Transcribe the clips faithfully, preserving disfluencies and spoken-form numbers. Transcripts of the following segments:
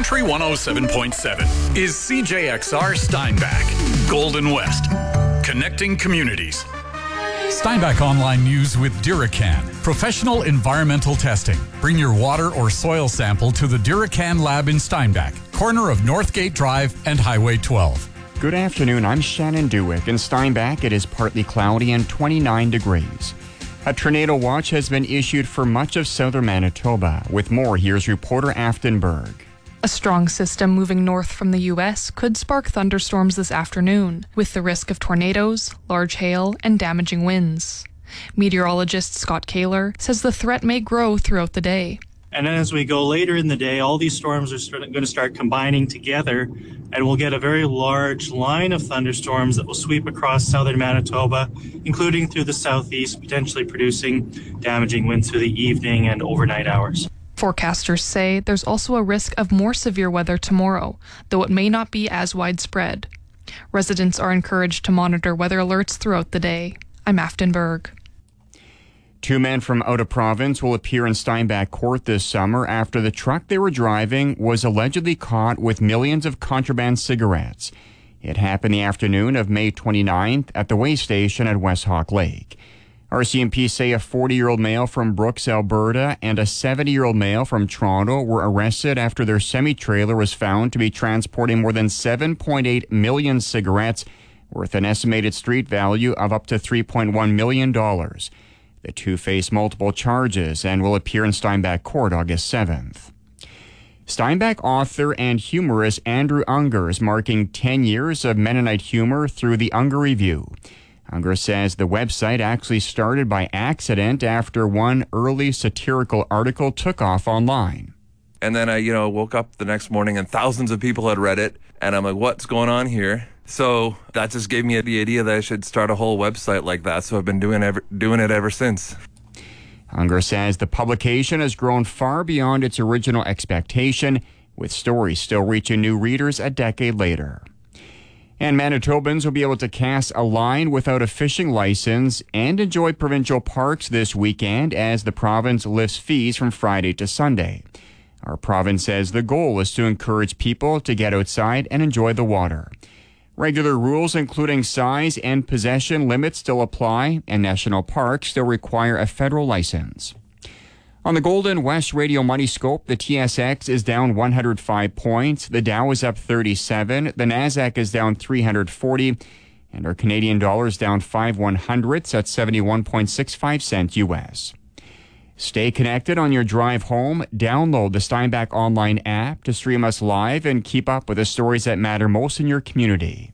Country one oh seven point seven is C J X R Steinbach, Golden West, connecting communities. Steinbach Online News with Duracan, professional environmental testing. Bring your water or soil sample to the Duracan lab in Steinbach, corner of Northgate Drive and Highway twelve. Good afternoon, I'm Shannon Dewick. In Steinbach, it is partly cloudy and twenty-nine degrees. A tornado watch has been issued for much of southern Manitoba. With more, here's reporter Afton Berg. A strong system moving north from the U S could spark thunderstorms this afternoon, with the risk of tornadoes, large hail, and damaging winds. Meteorologist Scott Kaler says the threat may grow throughout the day. And then as we go later in the day, all these storms are start, going to start combining together, and we'll get a very large line of thunderstorms that will sweep across southern Manitoba, including through the southeast, potentially producing damaging winds through the evening and overnight hours. Forecasters say there's also a risk of more severe weather tomorrow, though it may not be as widespread. Residents are encouraged to monitor weather alerts throughout the day. I'm Afton Berg. Two men from out of province will appear in Steinbach court this summer after the truck they were driving was allegedly caught with millions of contraband cigarettes. It happened the afternoon of May twenty-ninth at the weigh station at West Hawk Lake. R C M P say a forty-year-old male from Brooks, Alberta, and a seventy-year-old male from Toronto were arrested after their semi-trailer was found to be transporting more than seven point eight million cigarettes, worth an estimated street value of up to three point one million dollars. The two face multiple charges and will appear in Steinbach court August seventh. Steinbach author and humorist Andrew Unger is marking ten years of Mennonite humor through the Unger Review. Unger says the website actually started by accident after one early satirical article took off online. And then I, you know, woke up the next morning and thousands of people had read it. And I'm like, what's going on here? So that just gave me the idea that I should start a whole website like that. So I've been doing ever, doing it ever since. Unger says the publication has grown far beyond its original expectation, with stories still reaching new readers a decade later. And Manitobans will be able to cast a line without a fishing license and enjoy provincial parks this weekend as the province lifts fees from Friday to Sunday. Our province says the goal is to encourage people to get outside and enjoy the water. Regular rules, including size and possession limits, still apply, and national parks still require a federal license. On the Golden West Radio Money Scope, the T S X is down one hundred five points, the Dow is up thirty-seven, the Nasdaq is down three hundred forty, and our Canadian dollar is down five one hundredths at seventy-one point six five cents U S. Stay connected on your drive home. Download the Steinbach Online app to stream us live and keep up with the stories that matter most in your community.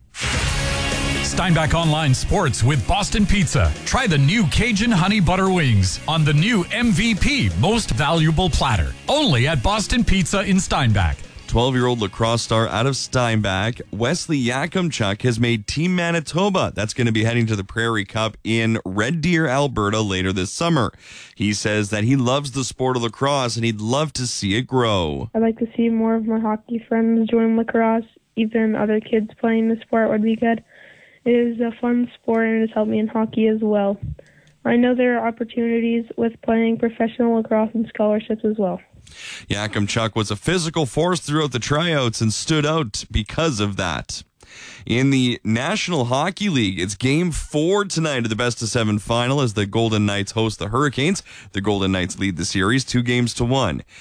Steinbach Online Sports with Boston Pizza. Try the new Cajun Honey Butter Wings on the new M V P Most Valuable Platter. Only at Boston Pizza in Steinbach. twelve-year-old lacrosse star out of Steinbach, Wesley Yakimchuk, has made Team Manitoba. That's going to be heading to the Prairie Cup in Red Deer, Alberta later this summer. He says that he loves the sport of lacrosse and he'd love to see it grow. I'd like to see more of my hockey friends join lacrosse. Even other kids playing the sport would be good. It is a fun sport and it has helped me in hockey as well. I know there are opportunities with playing professional lacrosse and scholarships as well. Yakimchuk was a physical force throughout the tryouts and stood out because of that. In the National Hockey League, it's game four tonight of the best of seven final as the Golden Knights host the Hurricanes. The Golden Knights lead the series two games to one.